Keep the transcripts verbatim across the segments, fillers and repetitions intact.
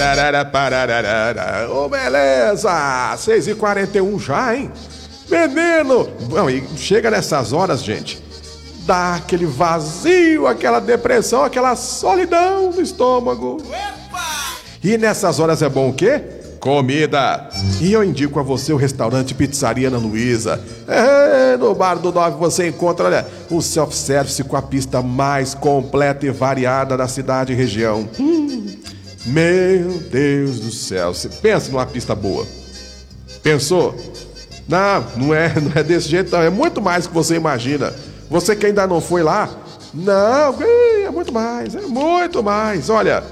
Ô, oh, beleza! seis e quarenta e um já, hein? Menino! Não, e chega nessas horas, gente, dá aquele vazio, aquela depressão, aquela solidão no estômago. E nessas horas é bom o quê? Comida! E eu indico a você o restaurante Pizzaria Ana Luísa. É, no Bar do Nove você encontra, olha, o self-service com a pista mais completa e variada da cidade e região. Hum, meu Deus do céu, você pensa numa pista boa. Pensou? Não, não é, não é desse jeito não, é muito mais do que você imagina. Você que ainda não foi lá, não, é muito mais, é muito mais. Olha,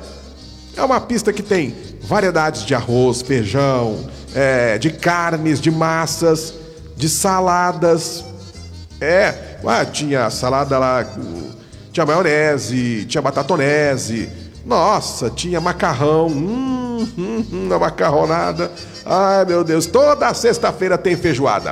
é uma pista que tem variedades de arroz, feijão, é, de carnes, de massas, de saladas. É, ah, tinha salada lá, tinha maionese, tinha batatonese. Nossa, tinha macarrão, hum, hum, hum, uma macarronada. Ai, meu Deus, toda sexta-feira tem feijoada.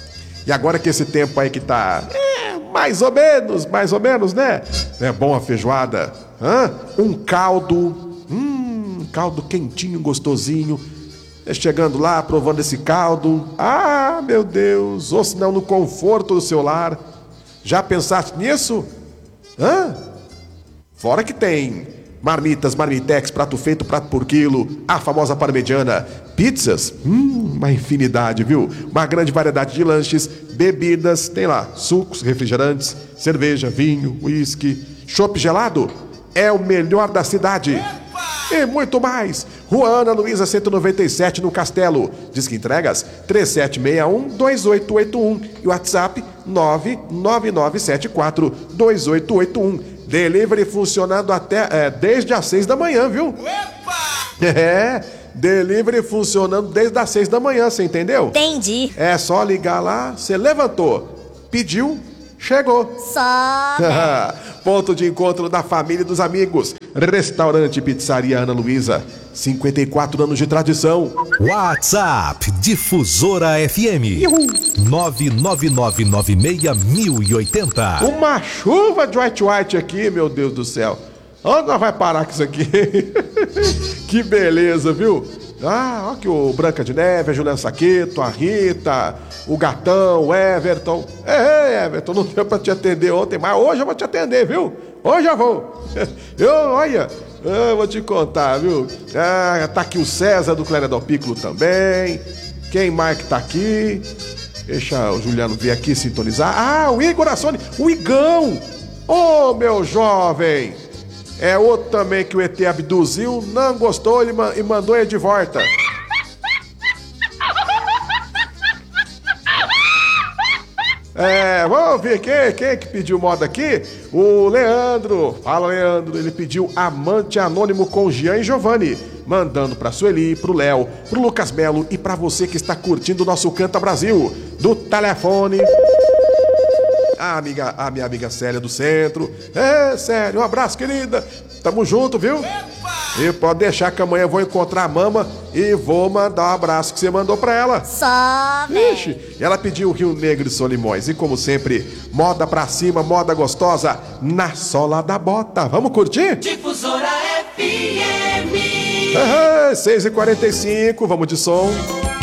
E agora que esse tempo aí que tá, é, mais ou menos, mais ou menos, né? É bom a feijoada. Hã? Um caldo, hum, caldo quentinho, gostosinho. Chegando lá, provando esse caldo. Ah, meu Deus, ou se não, no conforto do seu lar. Já pensaste nisso? Hã? Fora que tem marmitas, marmitex, prato feito, prato por quilo, a famosa parmegiana, pizzas, hum, uma infinidade, viu? Uma grande variedade de lanches, bebidas, tem lá sucos, refrigerantes, cerveja, vinho, uísque, chopp gelado, é o melhor da cidade. E muito mais. Rua Ana Luísa cento e noventa e sete no Castelo. Disque entregas três sete seis um, dois oito oito um e o WhatsApp nove nove nove sete quatro, dois oito oito um. Delivery funcionando até é, desde as seis da manhã, viu? Opa! É, delivery funcionando desde as seis da manhã, você entendeu? Entendi. É só ligar lá, você levantou, pediu, chegou. Só. Ponto de encontro da família e dos amigos. Restaurante Pizzaria Ana Luísa, cinquenta e quatro anos de tradição. WhatsApp Difusora F M nove nove nove nove seis zero zero oito zero. Uma chuva de white white aqui, meu Deus do céu. Onde nós vai parar com isso aqui? Que beleza, viu? Ah, olha que o Branca de Neve, a Juliana Saqueto, a Rita, o Gatão, o Everton. Ei, Everton, não deu pra te atender ontem, mas hoje eu vou te atender, viu? Hoje eu vou. Eu, olha, eu vou te contar, viu? Ah, tá aqui o César do Clérigo Piccolo também. Quem mais que tá aqui? Deixa o Juliano vir aqui sintonizar. Ah, o Igor Assone, o Igão. Ô, oh, meu jovem. É outro também que o E T abduziu, não gostou ele ma- e mandou ele de volta. É, vamos ver quem, quem que pediu moda aqui? O Leandro. Fala, Leandro. Ele pediu Amante Anônimo com Jean e Giovanni. Mandando pra Sueli, pro Léo, pro Lucas Melo e pra você que está curtindo o nosso Canta Brasil. Do telefone. A, amiga, a minha amiga Célia do Centro. É, sério, um abraço, querida. Tamo junto, viu? Epa! E pode deixar que amanhã eu vou encontrar a mama e vou mandar um abraço que você mandou pra ela. Só, Ixi, ela pediu o Rio Negro e Solimões. E como sempre, moda pra cima, moda gostosa, na sola da bota. Vamos curtir? Difusora F M. Ah, seis e quarenta e cinco, vamos de som.